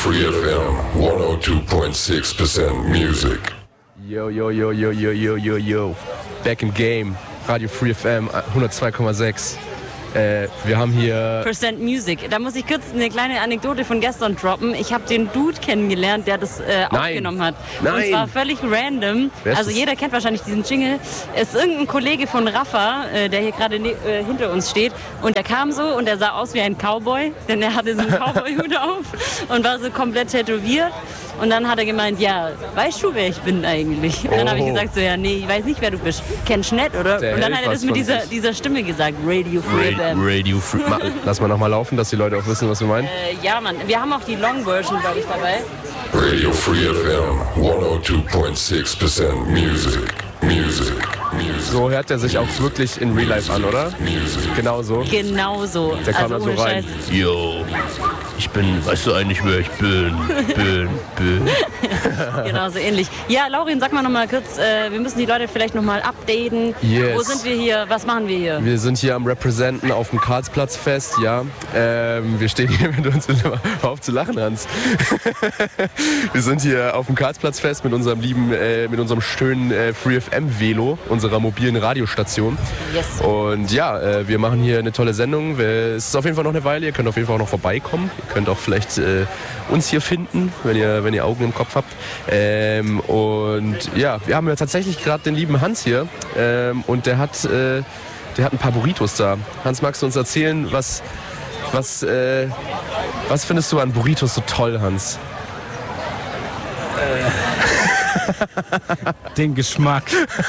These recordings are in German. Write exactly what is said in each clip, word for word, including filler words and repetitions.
Free F M, one oh two point six percent Music. Yo, yo, yo, yo, yo, yo, yo, yo. Back in Game. Radio Free F M, hundertzwei Komma sechs. Äh, wir haben hier... Percent Music. Da muss ich kurz eine kleine Anekdote von gestern droppen. Ich habe den Dude kennengelernt, der das äh, aufgenommen hat. Nein. Und zwar völlig random. Wer ist Also das? jeder kennt wahrscheinlich diesen Jingle. Es ist irgendein Kollege von Rafa, äh, der hier gerade ne- äh, hinter uns steht. Und der kam so und der sah aus wie ein Cowboy, denn er hatte so einen Cowboy-Hut auf und war so komplett tätowiert. Und dann hat er gemeint, ja, weißt du, wer ich bin eigentlich? Und dann habe ich Oh. gesagt so, ja, nee, ich weiß nicht, wer du bist. Kennst du nicht, oder? Der Und dann hält hat er das was mit von dieser, sich. dieser Stimme gesagt, Radio Free F M. Radio Free... Ma, lass mal nochmal laufen, dass die Leute auch wissen, was wir meinen. Äh, ja, Mann. Wir haben auch die Long-Version, glaube ich, dabei. Radio Free F M, one oh two point six percent Music. Music. Music. So hört er sich auch wirklich in Real Life an, oder? Genau so. Genau so. Der kam also dann so ohne rein. Scheiß. Yo, ich bin, weißt du eigentlich, wer ich bin? Bin, bin. Genau so ähnlich. Ja, Laurin, sag mal noch mal kurz, äh, wir müssen die Leute vielleicht noch mal updaten. Yes. Wo sind wir hier? Was machen wir hier? Wir sind hier am Representen auf dem Karlsplatzfest, ja. Ähm, wir stehen hier mit uns... Hör auf zu lachen, Hans. Wir sind hier auf dem Karlsplatzfest mit unserem lieben, äh, mit unserem schönen äh, Free F M-Velo, unserer mobilen Radiostation. Yes. Und ja, äh, wir machen hier eine tolle Sendung. Wir, es ist auf jeden Fall noch eine Weile. Ihr könnt auf jeden Fall auch noch vorbeikommen. Ihr könnt auch vielleicht äh, uns hier finden, wenn ihr, wenn ihr Augen im Kopf habt. Ähm, und ja, wir haben ja tatsächlich gerade den lieben Hans hier. Ähm, und der hat, äh, der hat ein paar Burritos da. Hans, magst du uns erzählen, was, was, äh, was findest du an Burritos so toll, Hans? Den Geschmack.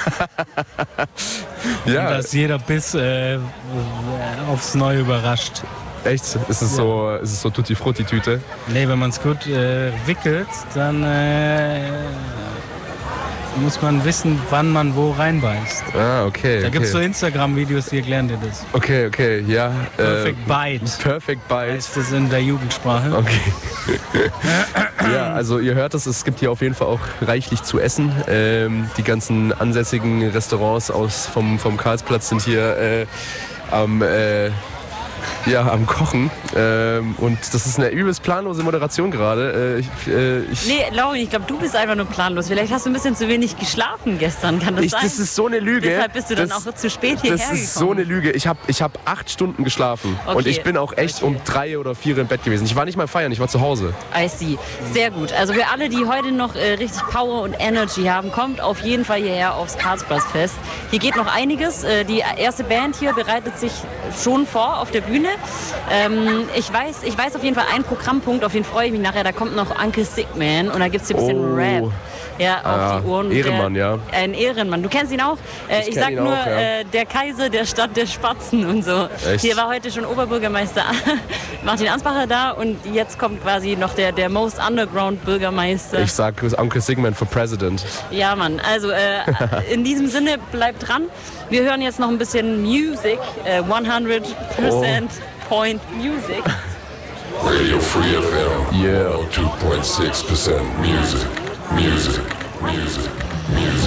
Ja, Dass jeder Biss äh, aufs Neue überrascht. echt? Ist es so, ist es so Tutti-Frutti-Tüte? Nee, wenn man es gut äh, wickelt, dann äh, muss man wissen, wann man wo reinbeißt. Ah, okay. Da gibt es so okay. Instagram-Videos, die erklären dir das. Okay, okay, ja. Perfect äh, Bite Perfect Bite. heißt das in der Jugendsprache. Okay. Ja, also ihr hört es, es gibt hier auf jeden Fall auch reichlich zu essen. Ähm, die ganzen ansässigen Restaurants aus vom, vom Karlsplatz sind hier äh, am, äh, ja, am Kochen. Ähm, und das ist eine übelst planlose Moderation gerade. Äh, ich, äh, ich, Nee, Laurin, ich glaube, du bist einfach nur planlos. Vielleicht hast du ein bisschen zu wenig geschlafen gestern, kann das ich, sein? das ist so eine Lüge. Deshalb bist du dann das, auch zu spät hierher Das ist gekommen. so eine Lüge. Ich habe ich hab acht Stunden geschlafen. Okay. Und ich bin auch echt Okay. um drei oder vier im Bett gewesen. Ich war nicht mal feiern, ich war zu Hause. I see. Sehr gut. Also für alle, die heute noch äh, richtig Power und Energy haben, kommt auf jeden Fall hierher aufs Karlsplatzfest. Hier geht noch einiges. Äh, die erste Band hier bereitet sich schon vor auf der Bühne. Ähm, ich, weiß, ich weiß auf jeden Fall einen Programmpunkt, auf den freue ich mich nachher. Da kommt noch Uncle Sigman und da gibt es hier ein bisschen Oh. Rap. Ja, auf Ah, die Ohren. Ehrenmann, der, ja. Ein Ehrenmann. Du kennst ihn auch? Äh, Ich ich kenn sag ihn nur, auch, ja. äh, der Kaiser der Stadt der Spatzen und so. Echt? Hier war heute schon Oberbürgermeister Martin Ansbacher da und jetzt kommt quasi noch der, der Most Underground Bürgermeister. Ich sag Uncle Sigmund for President. Ja, Mann. Also äh, in diesem Sinne, bleibt dran. Wir hören jetzt noch ein bisschen Music. Äh, hundert Prozent Point Music. Radio Free F M, Yeah. one oh two point six percent Music. Music. Music. Music.